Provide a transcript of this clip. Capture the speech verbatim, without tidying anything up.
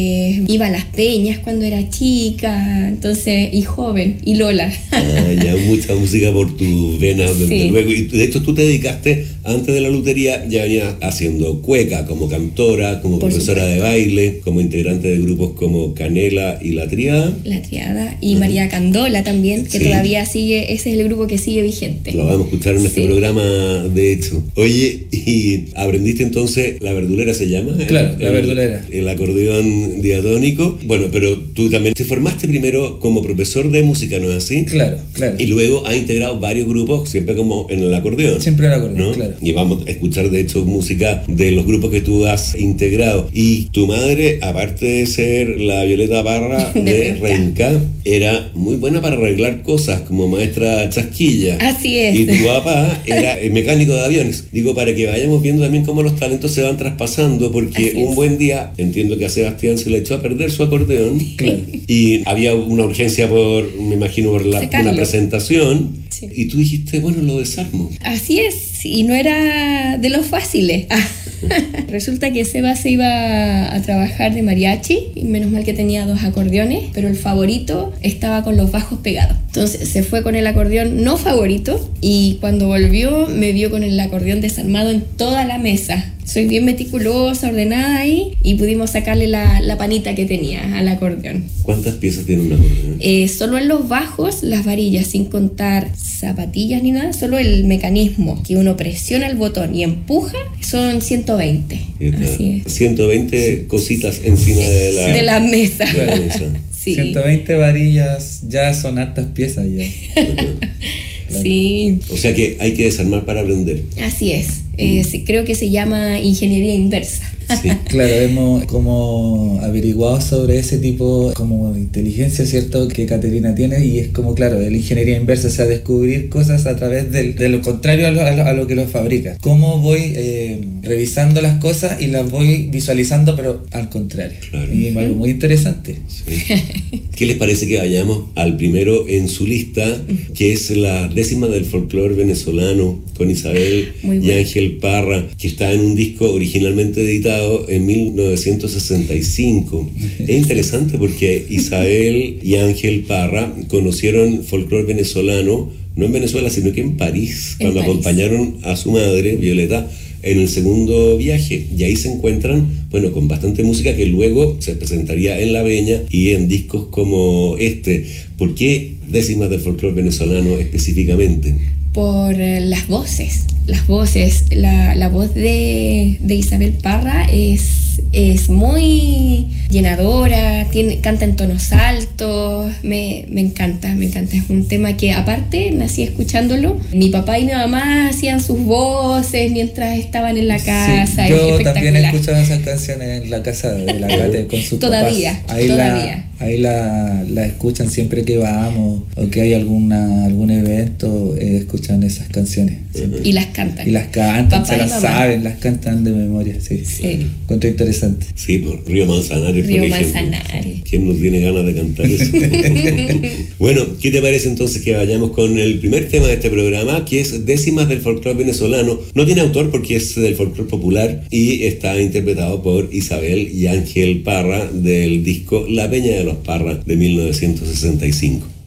Eh, iba a las peñas cuando era chica, entonces, y joven, y Lola. Ah, ya mucha música por tu vena, desde Sí. luego. Y de hecho tú te dedicaste, antes de la lutería, ya venías haciendo cueca, como cantora, como Por profesora supuesto. de baile, como integrante de grupos como Canela y La Triada. La Triada, y María Candola también, que Sí. todavía sigue, ese es el grupo que sigue vigente. Lo vamos a escuchar en este Sí. programa, de hecho. Oye, ¿y aprendiste entonces la verdulera se llama? Claro, el, la verdulera. El, el acordeón diatónico. Bueno, pero tú también te formaste primero como profesor de música, ¿no es así? Claro, claro. Y luego has integrado varios grupos, siempre como en el acordeón. Siempre el acordeón, ¿no? claro. Y vamos a escuchar, de hecho, música de los grupos que tú has integrado. Y tu madre, aparte de ser la Violeta Parra de, De Renca, era muy buena para arreglar cosas, como maestra chasquilla. Así es. Y tu papá era eh, mecánico de aviones. Digo, para que vayamos viendo también cómo los talentos se van traspasando, porque Así un es. buen día, entiendo que a Sebastián se le echó a perder su acordeón. Claro. Y había una urgencia por, me imagino, por la, Sacarlo. una presentación. Sí. Y tú dijiste, bueno, lo desarmo. Así es, y no era de los fáciles. Resulta que Seba se iba a trabajar de mariachi, y menos mal que tenía dos acordeones, pero el favorito estaba con los bajos pegados. Entonces se fue con el acordeón no favorito, y cuando volvió me vio con el acordeón desarmado en toda la mesa. Soy bien meticulosa, ordenada ahí, y pudimos sacarle la, la panita que tenía al acordeón. ¿Cuántas piezas tiene un acordeón? Eh, solo en los bajos, las varillas, sin contar zapatillas ni nada, solo el mecanismo que uno presiona el botón y empuja, son ciento veinte. Así es. ciento veinte cositas encima de la, De la mesa. de la mesa. Sí. ciento veinte varillas ya son hartas piezas ya. Sí, O sea que hay que desarmar para aprender. así es. Eh, sí, creo que se llama ingeniería inversa. Sí. Claro, hemos como averiguado sobre ese tipo como de inteligencia, ¿cierto? Que Caterina tiene, y es como, claro, de la ingeniería inversa, o sea, descubrir cosas a través del, de lo contrario a lo, a lo, a lo que lo fabrica. Cómo voy eh, revisando las cosas y las voy visualizando, pero al contrario. Claro. Y es algo muy interesante. Sí. ¿Qué les parece que vayamos al primero en su lista, que es la décima del folclore venezolano, con Isabel Muy y bueno. Ángel Parra, que está en un disco originalmente editado en mil novecientos sesenta y cinco? Es interesante porque Isabel y Ángel Parra conocieron folclore venezolano, no en Venezuela, sino que en París, En cuando París. acompañaron a su madre, Violeta, en el segundo viaje, y ahí se encuentran, bueno, con bastante música que luego se presentaría en La Veña y en discos como este. ¿Por qué décimas del folclore venezolano específicamente? Por eh, las voces, las voces, la, la voz de, de Isabel Parra es, es muy llenadora, tiene, canta en tonos altos, me, me encanta, me encanta. Es un tema que aparte nací escuchándolo. Mi papá y mi mamá hacían sus voces mientras estaban en la casa. Sí, es yo también espectacular. escuchaba esas canciones en la casa de la Gate con sus Todavía, papás. Ahí todavía. La, ahí la, la escuchan siempre que vamos o que hay alguna algún evento, eh, escuchan esas canciones. siempre. Y las cantan. Y las cantan, Papá se y las mamá. saben, las cantan de memoria, sí. Sí. Encuentro interesante. Sí, por Río Manzanares, Río por ejemplo. Manzanares. ¿Quién no tiene ganas de cantar eso? Bueno, ¿qué te parece entonces que vayamos con el primer tema de este programa, que es Décimas del folclore venezolano? No tiene autor porque es del folclore popular y está interpretado por Isabel y Ángel Parra del disco La Peña de los Parra de mil novecientos sesenta y cinco.